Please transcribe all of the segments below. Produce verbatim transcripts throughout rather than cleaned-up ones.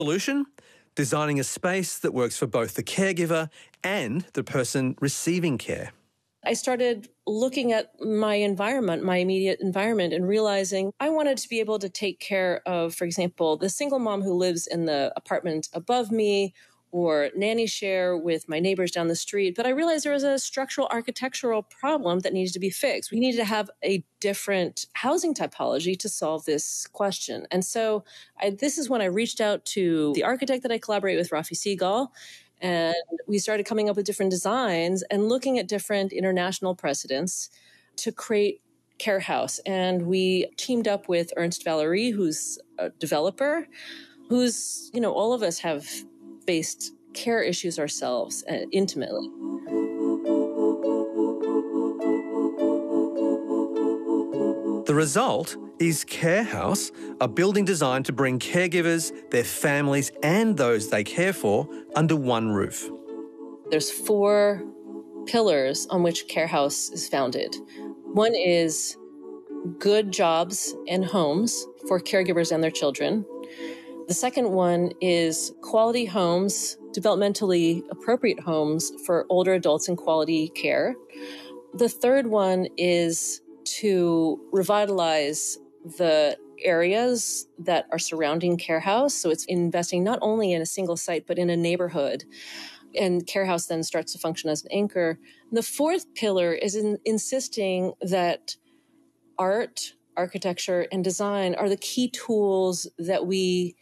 Solution? Designing a space that works for both the caregiver and the person receiving care. I started looking at my environment, my immediate environment, and realizing I wanted to be able to take care of, for example, the single mom who lives in the apartment above me, or nanny share with my neighbors down the street. But I realized there was a structural architectural problem that needed to be fixed. We needed to have a different housing typology to solve this question. And so I, this is when I reached out to the architect that I collaborate with, Rafi Segal, and we started coming up with different designs and looking at different international precedents to create Care House. And we teamed up with Ernst Valerie, who's a developer, who's, you know, all of us have faced care issues ourselves uh, intimately. The result is Care House, a building designed to bring caregivers, their families and those they care for under one roof. There's four pillars on which Care House is founded. One is good jobs and homes for caregivers and their children. The second one is quality homes, developmentally appropriate homes for older adults in quality care. The third one is to revitalize the areas that are surrounding Care House. So it's investing not only in a single site, but in a neighborhood. And Care House then starts to function as an anchor. And the fourth pillar is in insisting that art, architecture, and design are the key tools that we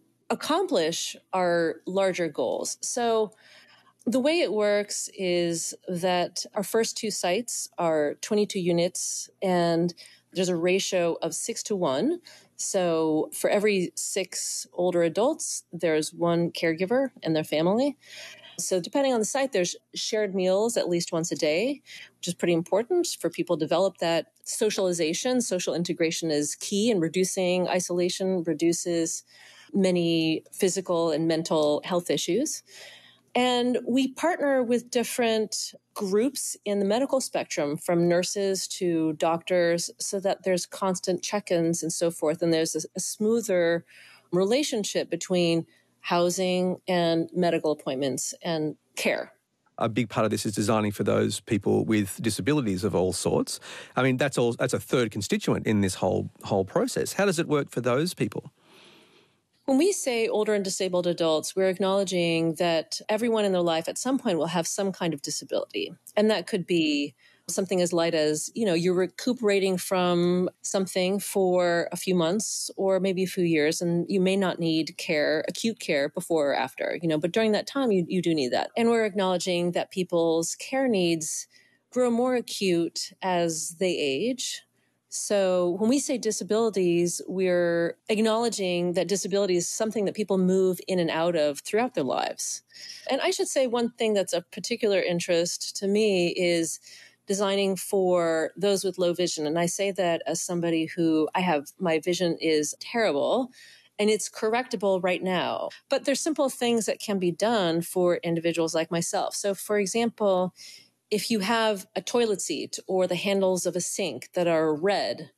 accomplish our larger goals. So the way it works is that our first two sites are twenty-two units, and there's a ratio of six to one. So for every six older adults, there's one caregiver and their family. So depending on the site, there's shared meals at least once a day, which is pretty important for people to develop that socialization. Social integration is key in reducing isolation, reduces many physical and mental health issues. And we partner with different groups in the medical spectrum, from nurses to doctors, so that there's constant check-ins and so forth. And there's a, a smoother relationship between housing and medical appointments and care. A big part of this is designing for those people with disabilities of all sorts. I mean, that's all. That's a third constituent in this whole whole process. How does it work for those people? When we say older and disabled adults, we're acknowledging that everyone in their life at some point will have some kind of disability. And that could be something as light as, you know, you're recuperating from something for a few months or maybe a few years, and you may not need care, acute care before or after, you know, but during that time, you, you do need that. And we're acknowledging that people's care needs grow more acute as they age. So when we say disabilities, we're acknowledging that disability is something that people move in and out of throughout their lives. And I should say one thing that's of particular interest to me is designing for those with low vision. And I say that as somebody who I have, my vision is terrible and it's correctable right now. But there's simple things that can be done for individuals like myself. So for example, if you have a toilet seat or the handles of a sink that are red,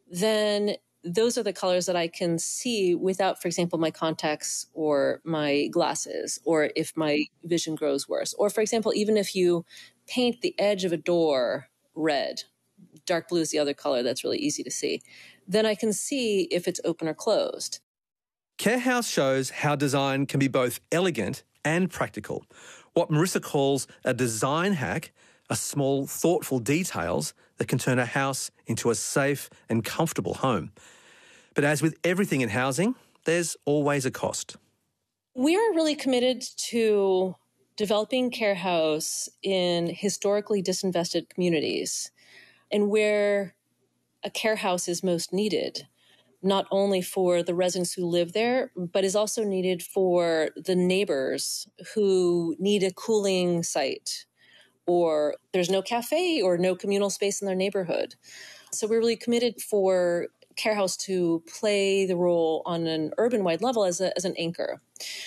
then those are the colors that I can see without, for example, my contacts or my glasses, or if my vision grows worse. Or for example, even if you paint the edge of a door red, dark blue is the other color that's really easy to see, then I can see if it's open or closed. Care House shows how design can be both elegant and practical. What Marissa calls a design hack are small, thoughtful details that can turn a house into a safe and comfortable home. But as with everything in housing, there's always a cost. We are really committed to developing Care House in historically disinvested communities and where a care house is most needed, not only for the residents who live there, but is also needed for the neighbors who need a cooling site, or there's no cafe or no communal space in their neighborhood. So we're really committed for Care House to play the role on an urban-wide level as, a, as an anchor.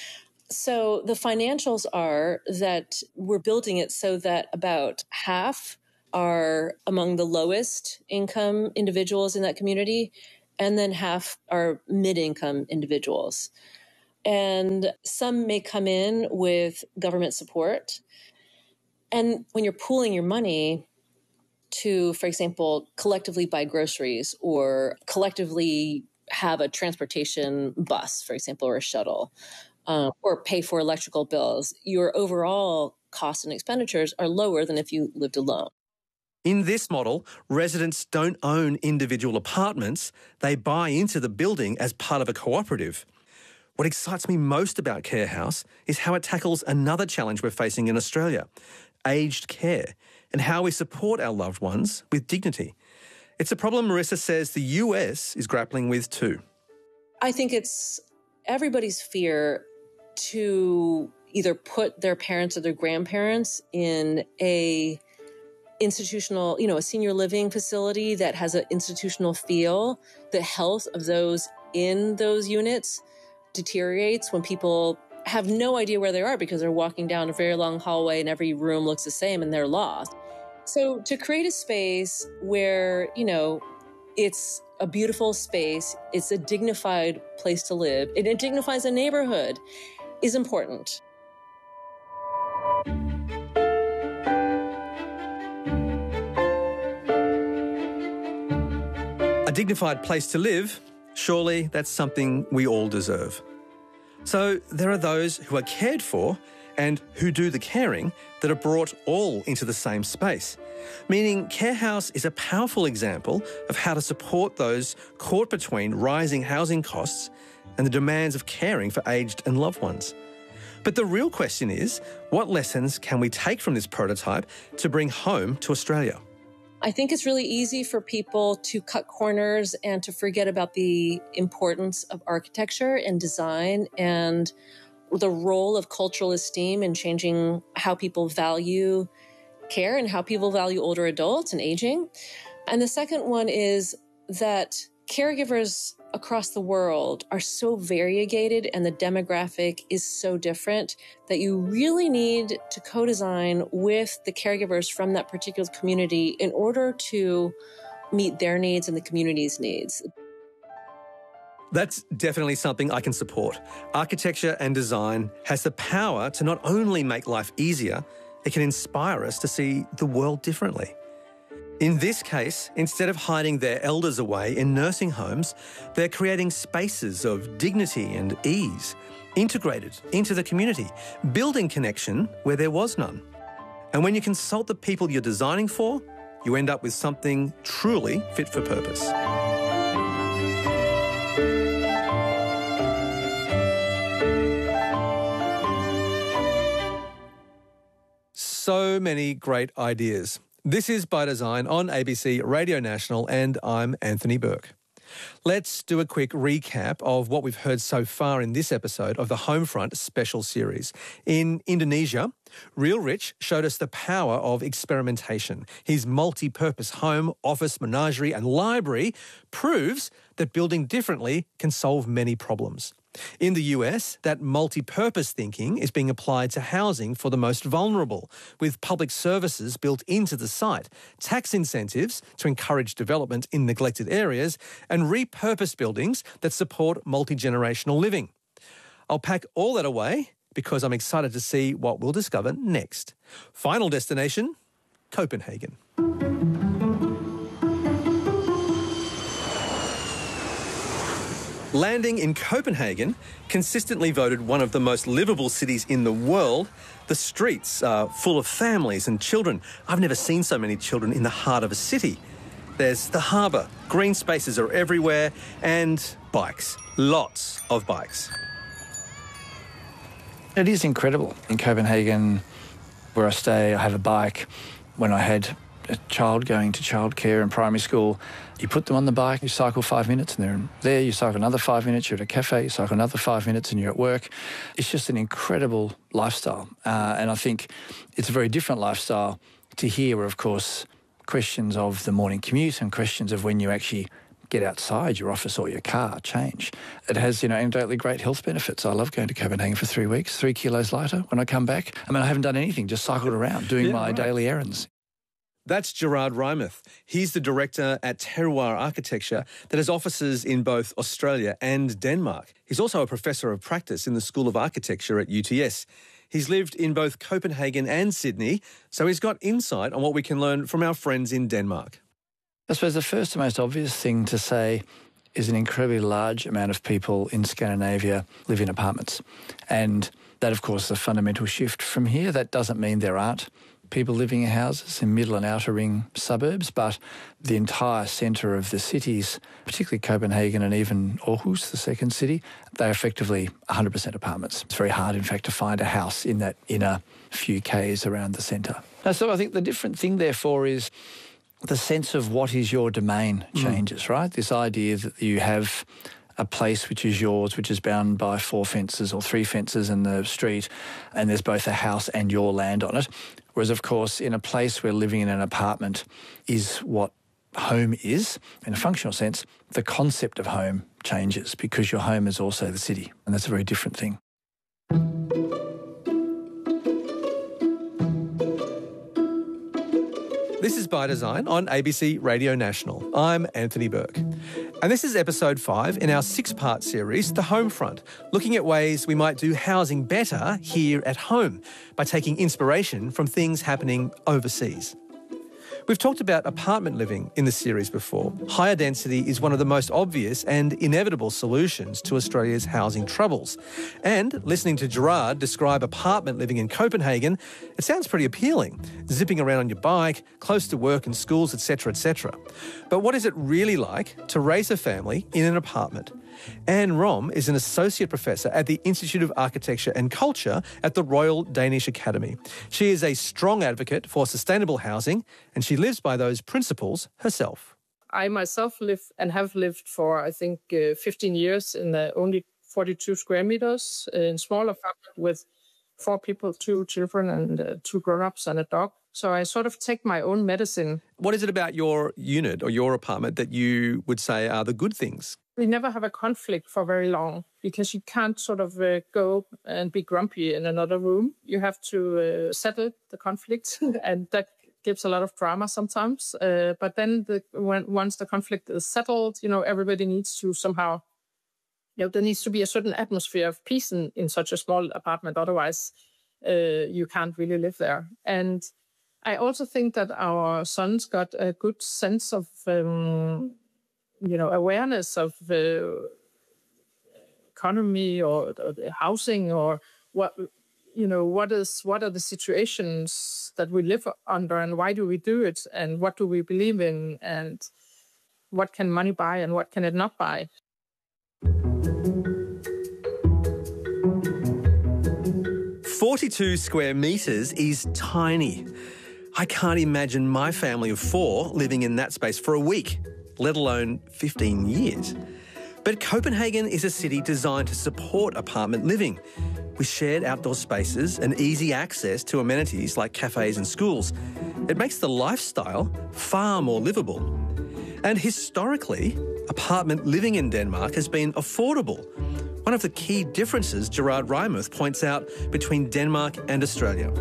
So the financials are that we're building it so that about half are among the lowest income individuals in that community, and then half are mid-income individuals. And some may come in with government support. And when you're pooling your money to, for example, collectively buy groceries or collectively have a transportation bus, for example, or a shuttle, um, or pay for electrical bills, your overall costs and expenditures are lower than if you lived alone. In this model, residents don't own individual apartments. They buy into the building as part of a cooperative. What excites me most about CareHouse is how it tackles another challenge we're facing in Australia, aged care, and how we support our loved ones with dignity. It's a problem Marissa says the U S is grappling with too. I think it's everybody's fear to either put their parents or their grandparents in a institutional, you know, a senior living facility that has an institutional feel. The health of those in those units deteriorates when people have no idea where they are because they're walking down a very long hallway and every room looks the same and they're lost. So to create a space where, you know, it's a beautiful space, it's a dignified place to live, and it dignifies a neighborhood is important. A dignified place to live, surely that's something we all deserve. So there are those who are cared for and who do the caring that are brought all into the same space, meaning CareHouse is a powerful example of how to support those caught between rising housing costs and the demands of caring for aged and loved ones. But the real question is, what lessons can we take from this prototype to bring home to Australia? I think it's really easy for people to cut corners and to forget about the importance of architecture and design and the role of cultural esteem in changing how people value care and how people value older adults and aging. And the second one is that caregivers across the world are so variegated and the demographic is so different that you really need to co-design with the caregivers from that particular community in order to meet their needs and the community's needs. That's definitely something I can support. Architecture and design has the power to not only make life easier, it can inspire us to see the world differently. In this case, instead of hiding their elders away in nursing homes, they're creating spaces of dignity and ease, integrated into the community, building connection where there was none. And when you consult the people you're designing for, you end up with something truly fit for purpose. So many great ideas. This is By Design on A B C Radio National, and I'm Anthony Burke. Let's do a quick recap of what we've heard so far in this episode of the Homefront special series. In Indonesia, Real Rich showed us the power of experimentation. His multi-purpose home, office, menagerie and library proves that building differently can solve many problems. In the U S, that multi-purpose thinking is being applied to housing for the most vulnerable, with public services built into the site, tax incentives to encourage development in neglected areas, and repurposed buildings that support multi-generational living. I'll pack all that away because I'm excited to see what we'll discover next. Final destination, Copenhagen. Landing in Copenhagen, consistently voted one of the most livable cities in the world, the streets are full of families and children. I've never seen so many children in the heart of a city. There's the harbour, green spaces are everywhere, and bikes. Lots of bikes. It is incredible. In Copenhagen, where I stay, I have a bike. When I had a child going to childcare and primary school, you put them on the bike, you cycle five minutes and they're there, you cycle another five minutes, you're at a cafe, you cycle another five minutes and you're at work. It's just an incredible lifestyle. Uh, and I think it's a very different lifestyle to here where, of course, questions of the morning commute and questions of when you actually get outside your office or your car change. It has, you know, anecdotally great health benefits. I love going to Copenhagen for three weeks, three kilos lighter when I come back. I mean, I haven't done anything, just cycled around doing yeah, my right. daily errands. That's Gerard Reimuth. He's the director at Terroir Architecture that has offices in both Australia and Denmark. He's also a professor of practice in the School of Architecture at U T S. He's lived in both Copenhagen and Sydney, so he's got insight on what we can learn from our friends in Denmark. I suppose the first and most obvious thing to say is an incredibly large amount of people in Scandinavia live in apartments. And that, of course, is a fundamental shift from here. That doesn't mean there aren't people living in houses in middle and outer ring suburbs, but the entire centre of the cities, particularly Copenhagen and even Aarhus, the second city, they're effectively one hundred percent apartments. It's very hard, in fact, to find a house in that inner few Ks around the centre. Now, so I think the different thing, therefore, is the sense of what is your domain changes, mm. right? This idea that you have a place which is yours, which is bound by four fences or three fences in the street, and there's both a house and your land on it. Whereas, of course, in a place where living in an apartment is what home is, in a functional sense, the concept of home changes because your home is also the city, and that's a very different thing. This is By Design on A B C Radio National. I'm Anthony Burke. And this is episode five in our six-part series, The Home Front, looking at ways we might do housing better here at home by taking inspiration from things happening overseas. We've talked about apartment living in the series before. Higher density is one of the most obvious and inevitable solutions to Australia's housing troubles. And listening to Gerard describe apartment living in Copenhagen, it sounds pretty appealing. Zipping around on your bike, close to work and schools, et cetera, et cetera. But what is it really like to raise a family in an apartment? Anne Rom is an associate professor at the Institute of Architecture and Culture at the Royal Danish Academy. She is a strong advocate for sustainable housing, and she lives by those principles herself. I myself live and have lived for, I think, uh, fifteen years in uh, only forty-two square meters uh, in small apartment with four people, two children and uh, two grown-ups and a dog. So I sort of take my own medicine. What is it about your unit or your apartment that you would say are the good things? We never have a conflict for very long because you can't sort of uh, go and be grumpy in another room. You have to uh, settle the conflict and that gives a lot of drama sometimes. Uh, but then the, when, once the conflict is settled, you know, everybody needs to somehow, you know, there needs to be a certain atmosphere of peace in, in such a small apartment. Otherwise, uh, you can't really live there. And I also think that our sons got a good sense of, um, you know, awareness of uh, economy or, or the housing or what, you know, what is what are the situations that we live under and why do we do it and what do we believe in and what can money buy and what can it not buy. forty-two square metres is tiny. I can't imagine my family of four living in that space for a week, let alone fifteen years. But Copenhagen is a city designed to support apartment living, with shared outdoor spaces and easy access to amenities like cafes and schools. It makes the lifestyle far more livable. And historically, apartment living in Denmark has been affordable. One of the key differences Gerard Reimuth points out between Denmark and Australia.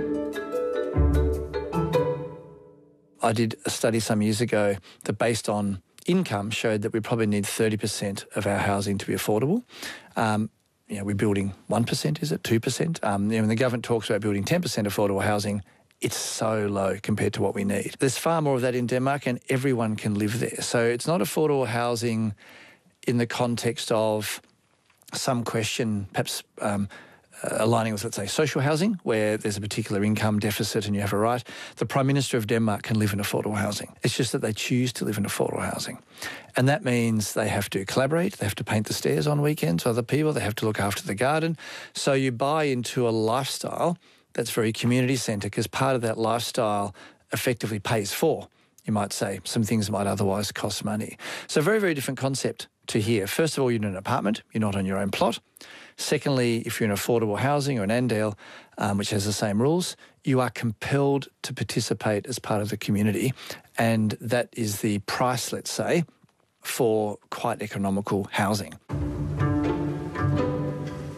I did a study some years ago that, based on income, showed that we probably need thirty percent of our housing to be affordable. Um, you know, we're building one percent, is it? two percent? Um, you know, when the government talks about building ten percent affordable housing, it's so low compared to what we need. There's far more of that in Denmark and everyone can live there. So it's not affordable housing in the context of some question, perhaps um, Uh, aligning with, let's say, social housing, where there's a particular income deficit and you have a right. The Prime Minister of Denmark can live in affordable housing. It's just that they choose to live in affordable housing. And that means they have to collaborate, they have to paint the stairs on weekends with other people, they have to look after the garden. So you buy into a lifestyle that's very community-centred because part of that lifestyle effectively pays for, you might say, some things that might otherwise cost money. So a very, very different concept to here. First of all, you're in an apartment, you're not on your own plot. Secondly, if you're in affordable housing or an Andale, um, which has the same rules, you are compelled to participate as part of the community. And that is the price, let's say, for quite economical housing.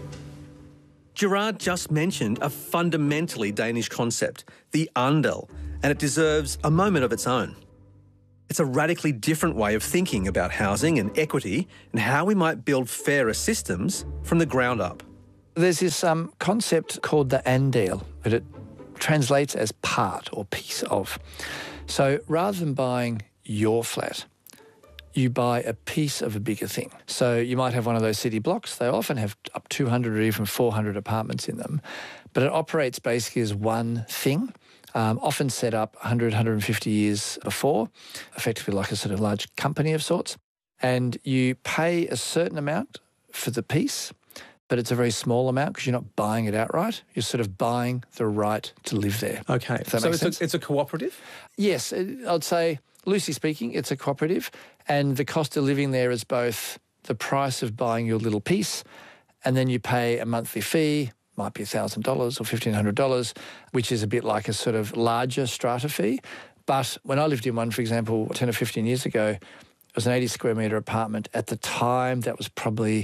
Gerard just mentioned a fundamentally Danish concept, the Andel. and it deserves a moment of its own. It's a radically different way of thinking about housing and equity and how we might build fairer systems from the ground up. There's this um, concept called the ANDALE, but it translates as part or piece of. So rather than buying your flat, you buy a piece of a bigger thing. So you might have one of those city blocks. They often have up two hundred or even four hundred apartments in them, but it operates basically as one thing, um, often set up one hundred, one hundred fifty years before, effectively like a sort of large company of sorts. And you pay a certain amount for the piece, but it's a very small amount because you're not buying it outright. You're sort of buying the right to live there. Okay, if that so makes it's sense. a, it's a cooperative? Yes, I'd say, loosely speaking, it's a cooperative, and the cost of living there is both the price of buying your little piece, and then you pay a monthly fee, might be one thousand dollars or fifteen hundred dollars, which is a bit like a sort of larger strata fee. But when I lived in one, for example, ten or fifteen years ago, it was an eighty square metre apartment. At the time, that was probably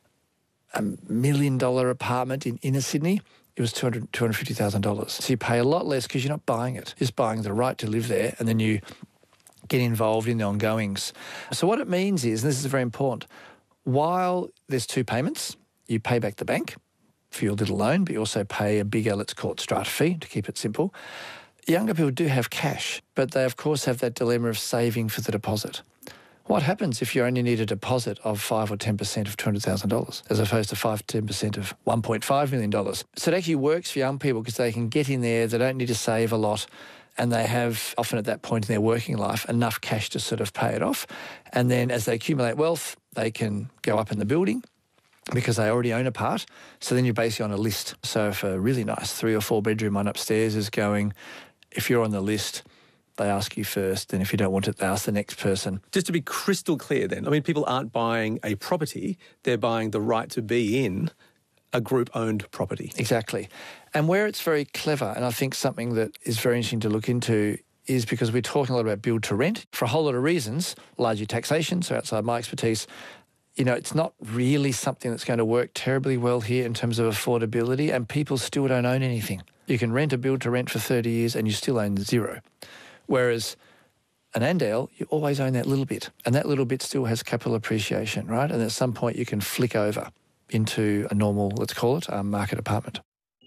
a million dollar apartment in inner Sydney. It was two hundred thousand dollars, two hundred fifty thousand dollars. So you pay a lot less because you're not buying it. You're just buying the right to live there, and then you get involved in the ongoings. So what it means is, and this is very important, while there's two payments, you pay back the bank for your little loan, but you also pay a bigger, let's call it strata fee, to keep it simple. Younger people do have cash, but they of course have that dilemma of saving for the deposit. What happens if you only need a deposit of five or ten percent of two hundred thousand dollars as opposed to five to ten percent of one point five million dollars? So it actually works for young people because they can get in there, they don't need to save a lot, and they have, often at that point in their working life, enough cash to sort of pay it off. And then as they accumulate wealth, they can go up in the building because they already own a part. So then you're basically on a list. So if a really nice three or four bedroom one upstairs is going, if you're on the list, they ask you first, and if you don't want it, they ask the next person. Just to be crystal clear then, I mean, people aren't buying a property, they're buying the right to be in a group-owned property. Exactly. And where it's very clever, and I think something that is very interesting to look into, is because we're talking a lot about build to rent for a whole lot of reasons, largely taxation, so outside my expertise. You know, it's not really something that's going to work terribly well here in terms of affordability, and people still don't own anything. You can rent a build to rent for thirty years and you still own zero. Whereas an ANDALE, you always own that little bit, and that little bit still has capital appreciation, right? And at some point you can flick over into a normal, let's call it, a market apartment.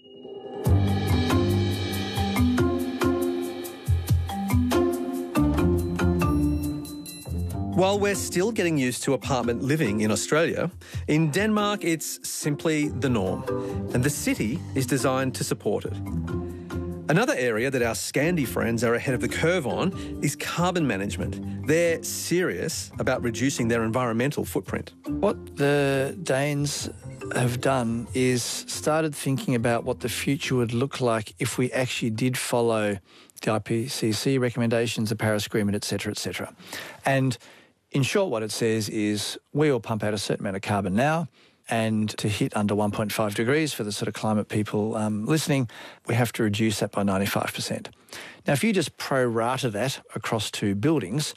While we're still getting used to apartment living in Australia, in Denmark it's simply the norm, and the city is designed to support it. Another area that our Scandi friends are ahead of the curve on is carbon management. They're serious about reducing their environmental footprint. What the Danes have done is started thinking about what the future would look like if we actually did follow the I P C C recommendations, the Paris Agreement, et cetera, et cetera. And in short, what it says is we all pump out a certain amount of carbon now, and to hit under one point five degrees for the sort of climate people um, listening, we have to reduce that by ninety-five percent. Now, if you just pro-rata that across two buildings,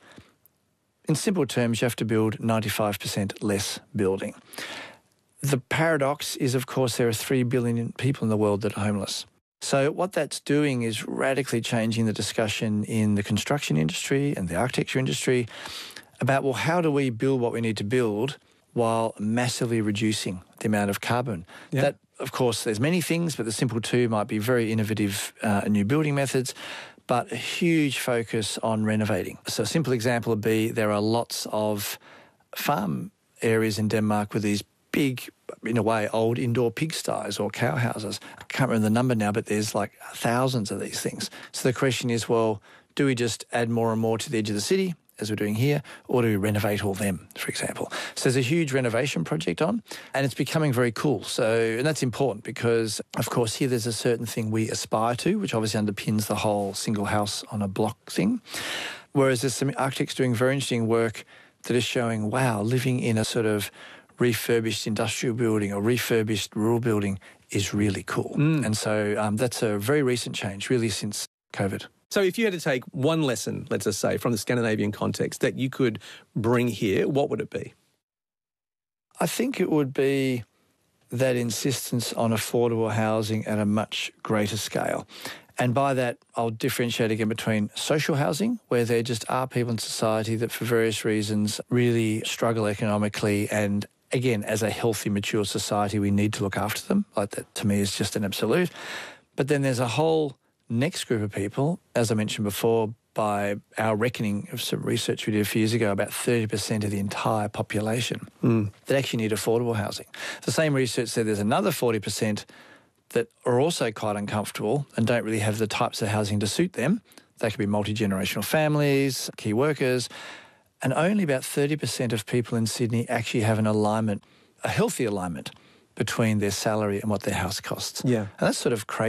in simple terms, you have to build ninety-five percent less building. The paradox is, of course, there are three billion people in the world that are homeless. So what that's doing is radically changing the discussion in the construction industry and the architecture industry about, well, how do we build what we need to build while massively reducing the amount of carbon? Yeah. That, of course, there's many things, but the simple two might be very innovative uh, new building methods, but a huge focus on renovating. So a simple example would be there are lots of farm areas in Denmark with these big, in a way, old indoor pigsties or cow houses. I can't remember the number now, but there's like thousands of these things. So the question is, well, do we just add more and more to the edge of the city, as we're doing here, or do we renovate all them, for example? So there's a huge renovation project on, and it's becoming very cool. So, and that's important because, of course, here there's a certain thing we aspire to, which obviously underpins the whole single house on a block thing. Whereas there's some architects doing very interesting work that is showing, wow, living in a sort of refurbished industrial building or refurbished rural building is really cool. Mm. And so um, that's a very recent change, really, since COVID. So if you had to take one lesson, let's just say, from the Scandinavian context that you could bring here, what would it be? I think it would be that insistence on affordable housing at a much greater scale. And by that, I'll differentiate again between social housing, where there just are people in society that for various reasons really struggle economically, and again, as a healthy, mature society, we need to look after them. Like that, to me, is just an absolute. But then there's a whole next group of people, as I mentioned before, by our reckoning of some research we did a few years ago, about thirty percent of the entire population mm. that actually need affordable housing. The same research said there's another forty percent that are also quite uncomfortable and don't really have the types of housing to suit them. They could be multi-generational families, key workers, and only about thirty percent of people in Sydney actually have an alignment, a healthy alignment between their salary and what their house costs. Yeah. And that's sort of crazy.